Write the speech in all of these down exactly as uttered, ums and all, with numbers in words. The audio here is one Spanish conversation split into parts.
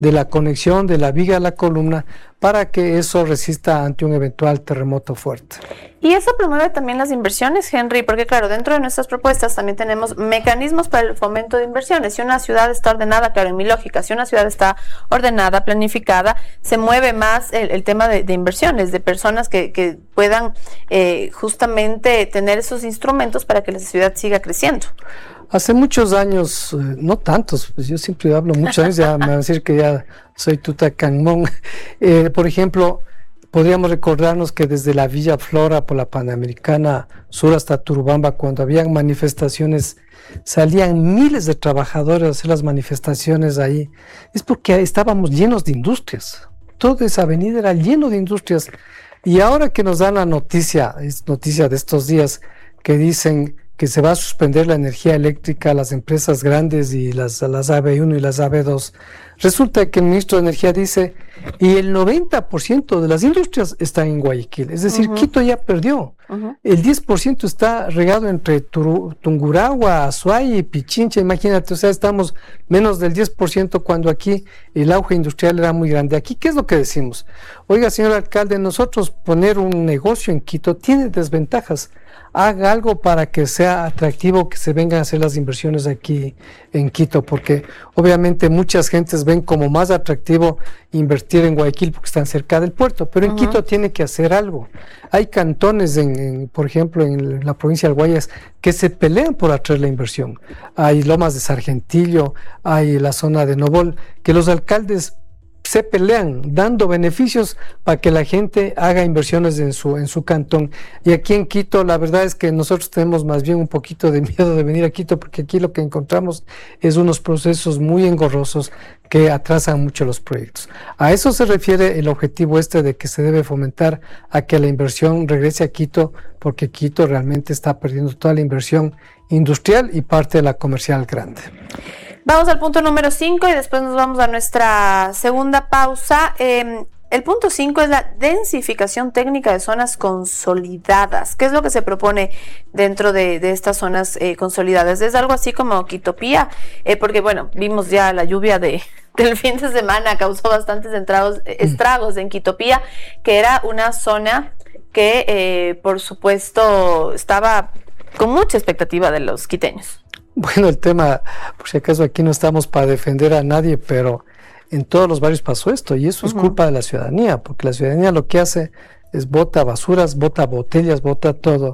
de la conexión de la viga a la columna para que eso resista ante un eventual terremoto fuerte. Y eso promueve también las inversiones, Henry, porque claro, dentro de nuestras propuestas también tenemos mecanismos para el fomento de inversiones. Si una ciudad está ordenada, claro, en mi lógica, si una ciudad está ordenada, planificada, se mueve más el, el tema de, de inversiones, de personas que, que puedan eh, justamente tener esos instrumentos para que la ciudad siga creciendo. Hace muchos años, eh, no tantos, pues yo siempre hablo muchos años, ya me van a decir que ya soy Tutankamón. Eh, por ejemplo, podríamos recordarnos que desde la Villa Flora por la Panamericana Sur hasta Turubamba, cuando habían manifestaciones, salían miles de trabajadores a hacer las manifestaciones ahí. Es porque estábamos llenos de industrias. Toda esa avenida era lleno de industrias. Y ahora que nos dan la noticia, es noticia de estos días, que dicen que se va a suspender la energía eléctrica a las empresas grandes y las, las A B uno y las A B dos. Resulta que el ministro de Energía dice, y el noventa por ciento de las industrias están en Guayaquil, es decir, uh-huh. Quito ya perdió. Uh-huh. El diez por ciento está regado entre Turu, Tungurahua, Azuay y Pichincha, imagínate, o sea, estamos menos del diez por ciento cuando aquí el auge industrial era muy grande. Aquí, ¿qué es lo que decimos? Oiga, señor alcalde, nosotros poner un negocio en Quito tiene desventajas. Haga algo para que sea atractivo que se vengan a hacer las inversiones aquí en Quito, porque obviamente muchas gentes ven como más atractivo invertir en Guayaquil porque están cerca del puerto, pero en uh-huh. Quito tiene que hacer algo. Hay cantones, en, en, por ejemplo, en la provincia del Guayas, que se pelean por atraer la inversión. Hay Lomas de Sargentillo, hay la zona de Novol, que los alcaldes se pelean dando beneficios para que la gente haga inversiones en su en su cantón. Y aquí en Quito la verdad es que nosotros tenemos más bien un poquito de miedo de venir a Quito, porque aquí lo que encontramos es unos procesos muy engorrosos que atrasan mucho los proyectos. A eso se refiere el objetivo este de que se debe fomentar a que la inversión regrese a Quito, porque Quito realmente está perdiendo toda la inversión industrial y parte de la comercial grande. Vamos al punto número cinco y después nos vamos a nuestra segunda pausa. Eh, el punto cinco es la densificación técnica de zonas consolidadas. ¿Qué es lo que se propone dentro de, de estas zonas eh, consolidadas? Es algo así como Quitopía, eh, porque bueno, vimos ya la lluvia de, del fin de semana, causó bastantes estragos, estragos en Quitopía, que era una zona que eh, por supuesto estaba con mucha expectativa de los quiteños. Bueno, el tema, por si acaso aquí no estamos para defender a nadie, pero en todos los barrios pasó esto, y eso uh-huh. es culpa de la ciudadanía, porque la ciudadanía lo que hace es bota basuras, bota botellas, bota todo,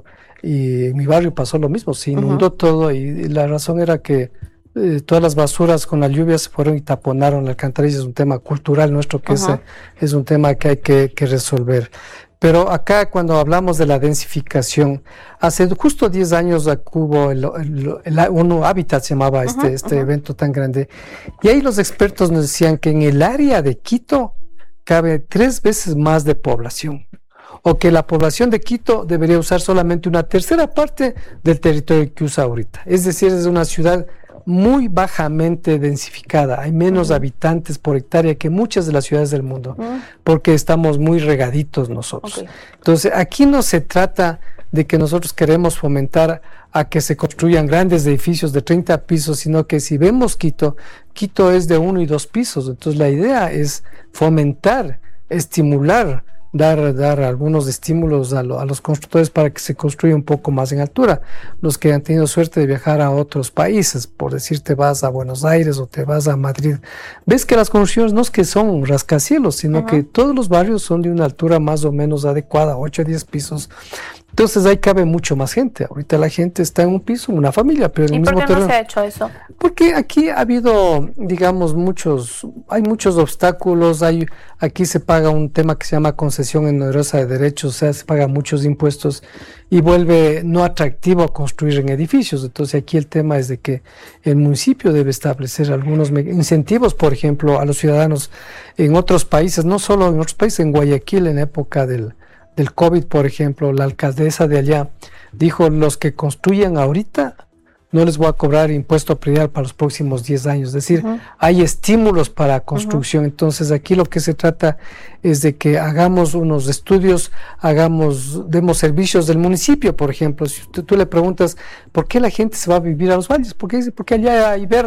y en mi barrio pasó lo mismo, se inundó uh-huh. todo, y, y la razón era que eh, todas las basuras con la lluvia se fueron y taponaron la alcantarilla. Es un tema cultural nuestro que uh-huh. es, es un tema que hay que, que resolver. Pero acá cuando hablamos de la densificación, hace justo diez años hubo el, el, el ONU Habitat, se llamaba este, uh-huh, este uh-huh. evento tan grande, y ahí los expertos nos decían que en el área de Quito cabe tres veces más de población, o que la población de Quito debería usar solamente una tercera parte del territorio que usa ahorita. Es decir, es una ciudad muy bajamente densificada, hay menos uh-huh. habitantes por hectárea que muchas de las ciudades del mundo, uh-huh. porque estamos muy regaditos nosotros. Okay. Entonces, aquí no se trata de que nosotros queremos fomentar a que se construyan grandes edificios de treinta pisos, sino que si vemos Quito, Quito es de uno y dos pisos, entonces la idea es fomentar, estimular, Dar, dar algunos estímulos a, lo, a los constructores para que se construya un poco más en altura. Los que han tenido suerte de viajar a otros países, por decir, te vas a Buenos Aires o te vas a Madrid, ves que las construcciones no es que son rascacielos, sino uh-huh. que todos los barrios son de una altura más o menos adecuada, ocho a diez pisos. Entonces ahí cabe mucho más gente. Ahorita la gente está en un piso, una familia, pero en el mismo terreno. ¿Y por qué no se ha hecho eso? Porque aquí ha habido, digamos, muchos, hay muchos obstáculos. Hay, aquí se paga un tema que se llama concesión onerosa de derechos, o sea, se pagan muchos impuestos y vuelve no atractivo construir en edificios. Entonces aquí el tema es de que el municipio debe establecer algunos incentivos, por ejemplo, a los ciudadanos en otros países, no solo en otros países, en Guayaquil en época del del COVID, por ejemplo, la alcaldesa de allá dijo, los que construyan ahorita no les voy a cobrar impuesto predial para los próximos diez años, es decir, uh-huh. hay estímulos para construcción. Uh-huh. Entonces aquí lo que se trata es de que hagamos unos estudios, hagamos, demos servicios del municipio, por ejemplo. Si tú, tú le preguntas, ¿por qué la gente se va a vivir a los valles? Porque, porque allá hay verde.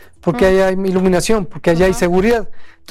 porque uh-huh. allá hay iluminación, porque allá uh-huh. hay seguridad.